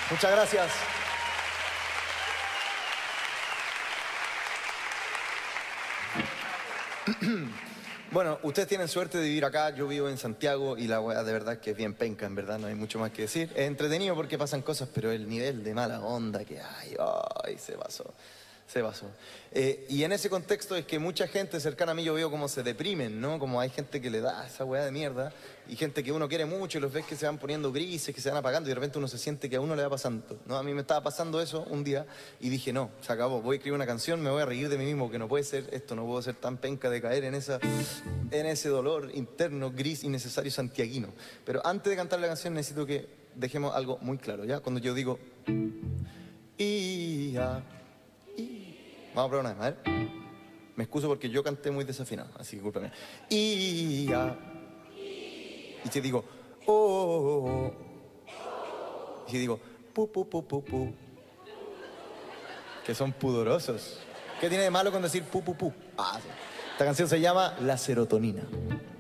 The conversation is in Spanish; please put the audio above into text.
Muchas gracias. Bueno, ustedes tienen suerte de vivir acá, yo vivo en Santiago y la weá de verdad que es bien penca, en verdad, no hay mucho más que decir. Es entretenido porque pasan cosas, pero el nivel de mala onda que hay, ay, se pasó, se pasó. Y en ese contexto es que mucha gente cercana a mí yo veo cómo se deprimen, ¿no? Como hay gente que le da esa weá de mierda y gente que uno quiere mucho y los ves que se van poniendo grises, que se van apagando y de repente uno se siente que a uno le va pasando, ¿no? A mí me estaba pasando eso un día y dije, no, se acabó, voy a escribir una canción, me voy a reír de mí mismo, que no puede ser esto, no puedo ser tan penca de caer en ese dolor interno, gris, innecesario, santiaguino. Pero antes de cantar la canción necesito que dejemos algo muy claro, ¿ya? Cuando yo digo... Vamos a probar una vez, a ver. Me excuso porque yo canté muy desafinado, así que discúlpame. Y si digo... Oh. Y si digo... Pu. Que son pudorosos. ¿Qué tiene de malo con decir pu? Ah, sí. Esta canción se llama La Serotonina.